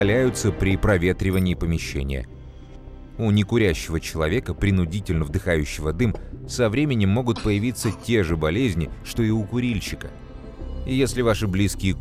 удаляются при проветривании помещения. У некурящего человека, принудительно вдыхающего дым, со временем могут появиться те же болезни, что и у курильщика. И если ваши близкие